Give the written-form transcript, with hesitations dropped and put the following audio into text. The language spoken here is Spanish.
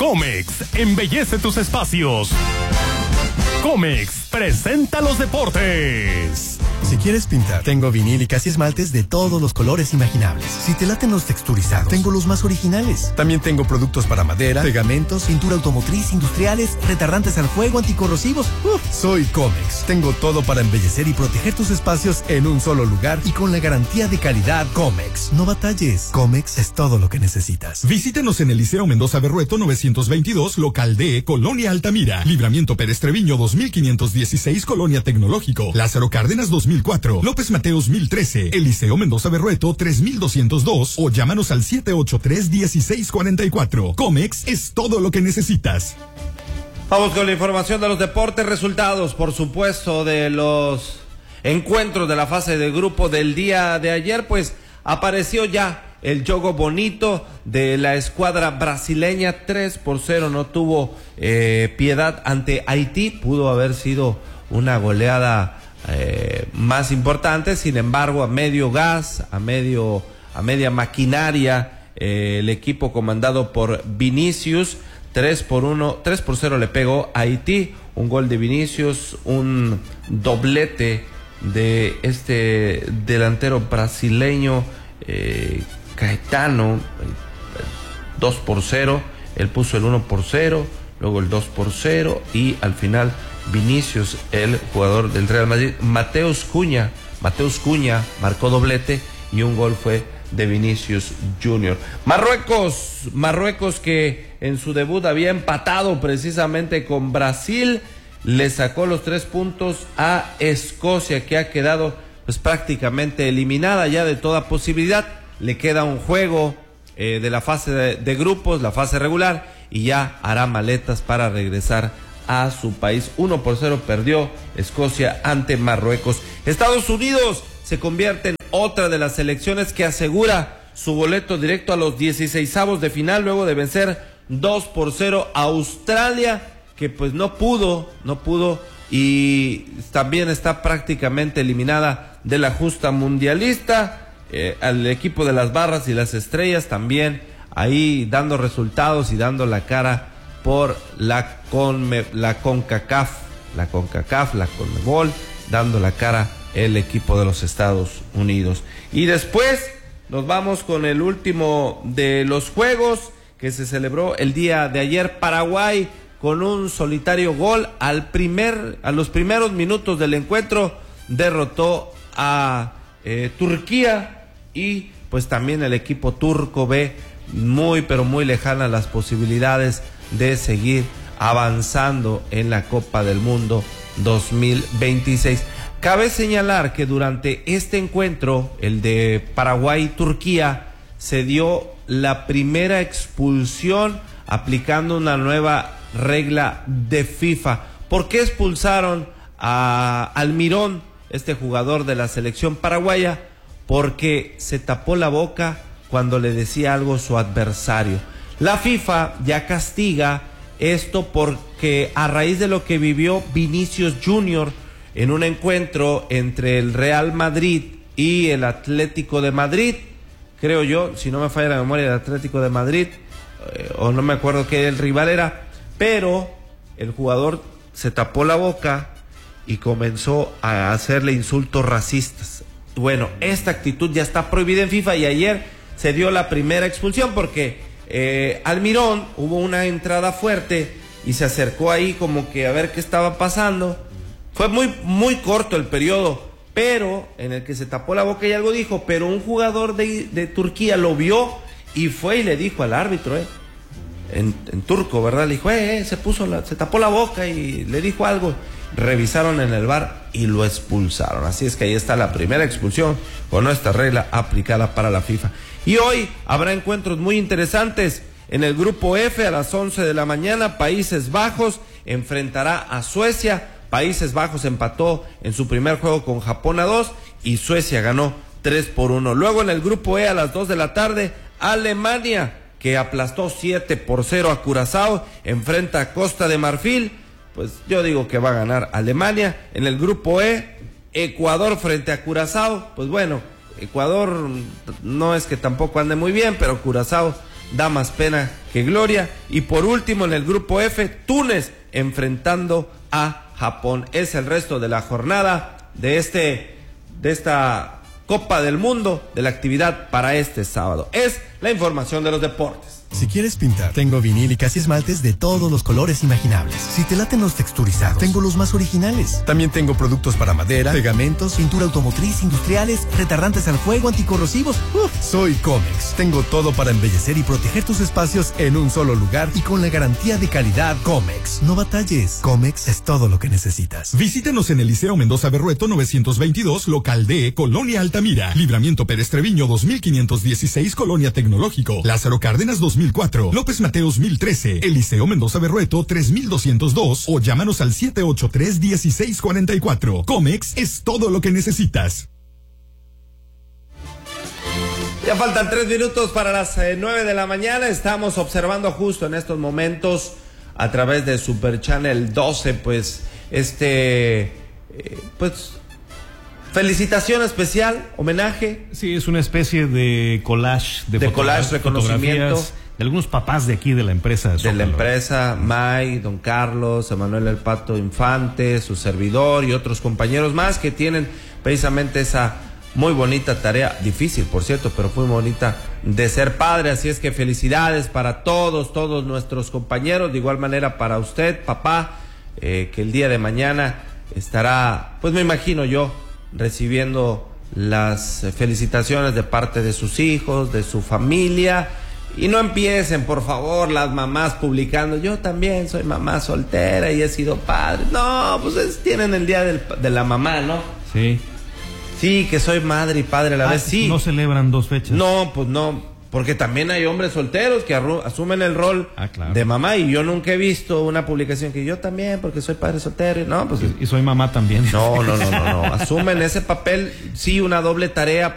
Comex, embellece tus espacios. Comex presenta los deportes. Si quieres pintar, tengo vinílicas y esmaltes de todos los colores imaginables. Si te laten los texturizados, tengo los más originales. También tengo productos para madera, pegamentos, pintura automotriz, industriales, retardantes al fuego, anticorrosivos. Soy Comex. Tengo todo para embellecer y proteger tus espacios en un solo lugar y con la garantía de calidad Comex. No batalles. Comex es todo lo que necesitas. Visítenos en el Liceo Mendoza Berrueto 922, local D, Colonia Altamira. Libramiento Pérez Treviño 2516, Colonia Tecnológico. Lázaro Cárdenas 2004, López Mateos 1013, Eliseo Mendoza Berrueto 3202 o llámanos al 783-1644. Comex es todo lo que necesitas. Vamos con la información de los deportes, resultados, por supuesto, de los encuentros de la fase de grupo del día de ayer. Pues apareció ya el juego bonito de la escuadra brasileña. 3-0, no tuvo piedad ante Haití. Pudo haber sido una goleada más importante, sin embargo, a medio gas, a media maquinaria, el equipo comandado por Vinicius, 3-0 le pegó a Haití. Un gol de Vinicius, un doblete de este delantero brasileño, Caetano, 2-0, él puso el 1-0, luego el 2-0 y al final Vinicius, el jugador del Real Madrid, Mateus Cunha marcó doblete y un gol fue de Vinicius Junior. Marruecos que en su debut había empatado precisamente con Brasil, le sacó los 3 puntos a Escocia, que ha quedado pues prácticamente eliminada ya de toda posibilidad. Le queda un juego de la fase de grupos, la fase regular, y ya hará maletas para regresar a su país. 1-0 perdió Escocia ante Marruecos. Estados Unidos se convierte en otra de las selecciones que asegura su boleto directo a los 16avos de final, luego de vencer 2-0 a Australia, que pues no pudo y también está prácticamente eliminada de la justa mundialista. Al equipo de las barras y las estrellas también ahí dando resultados y dando la cara por la CONCACAF, la CONMEBOL, dando la cara el equipo de los Estados Unidos. Y después nos vamos con el último de los juegos que se celebró el día de ayer. Paraguay con un solitario gol a los primeros minutos del encuentro derrotó a Turquía, y pues también el equipo turco ve muy pero muy lejanas las posibilidades de seguir avanzando en la Copa del Mundo 2026. Cabe señalar que durante este encuentro, el de Paraguay-Turquía, se dio la primera expulsión aplicando una nueva regla de FIFA. ¿Por qué expulsaron a Almirón, este jugador de la selección paraguaya? Porque se tapó la boca cuando le decía algo su adversario. La FIFA ya castiga esto porque a raíz de lo que vivió Vinicius Junior en un encuentro entre el Real Madrid y el Atlético de Madrid, creo yo, si no me falla la memoria, el Atlético de Madrid, o no me acuerdo qué el rival era, pero el jugador se tapó la boca y comenzó a hacerle insultos racistas. Bueno, esta actitud ya está prohibida en FIFA y ayer se dio la primera expulsión porque Almirón hubo una entrada fuerte y se acercó ahí como que a ver qué estaba pasando. Fue muy corto el periodo, pero en el que se tapó la boca y algo dijo, pero un jugador de Turquía lo vio y fue y le dijo al árbitro, en turco, ¿verdad? Le dijo, se tapó la boca y le dijo algo. Revisaron en el VAR y lo expulsaron. Así es que ahí está la primera expulsión con esta regla aplicada para la FIFA. Y hoy habrá encuentros muy interesantes. En el grupo F a las 11 de la mañana, Países Bajos enfrentará a Suecia. Países Bajos empató en su primer juego con Japón a 2 y Suecia ganó 3-1. Luego en el grupo E a las 2 de la tarde, Alemania, que aplastó 7-0 a Curazao, enfrenta a Costa de Marfil. Pues yo digo que va a ganar Alemania. En el grupo E, Ecuador frente a Curazao. Pues bueno, Ecuador no es que tampoco ande muy bien, pero Curazao da más pena que gloria. Y por último, en el grupo F, Túnez enfrentando a Japón. Es el resto de la jornada de esta Copa del Mundo, de la actividad para este sábado. Es la información de los deportes. Si quieres pintar, tengo vinílicas y esmaltes de todos los colores imaginables. Si te laten los texturizados, tengo los más originales. También tengo productos para madera, pegamentos, pintura automotriz, industriales, retardantes al fuego, anticorrosivos. Soy Comex. Tengo todo para embellecer y proteger tus espacios en un solo lugar y con la garantía de calidad Comex. No batalles. Comex es todo lo que necesitas. Visítenos en el Liceo Mendoza Berrueto 922, local D, Colonia Altamira. Libramiento Pérez Treviño 2516, Colonia Tecnológico. Lázaro Cárdenas 2004, López Mateos 1013, Eliseo Mendoza Berrueto 3202 o llámanos al 783-1644. Comex es todo lo que necesitas. Ya faltan 3 minutos para las 9 de la mañana. Estamos observando justo en estos momentos a través de Super Channel 12, pues felicitación especial, homenaje. Sí, es una especie de collage de collage, reconocimiento de algunos papás de aquí de la empresa. De la empresa, May, Don Carlos, Emanuel El Pato Infante, su servidor y otros compañeros más que tienen precisamente esa muy bonita tarea, difícil por cierto, pero muy bonita, de ser padre. Así es que felicidades para todos nuestros compañeros, de igual manera para usted, papá, que el día de mañana estará, pues me imagino yo, recibiendo las felicitaciones de parte de sus hijos, de su familia. Y no empiecen, por favor, las mamás publicando, yo también soy mamá soltera y he sido padre. No, pues tienen el día de la mamá, ¿no? Sí. Sí, que soy madre y padre a la vez, sí. ¿No celebran 2 fechas? No, pues no. Porque también hay hombres solteros que asumen el rol de mamá, y yo nunca he visto una publicación que yo también, porque soy padre soltero, no, pues y soy mamá también. No, asumen ese papel, sí, una doble tarea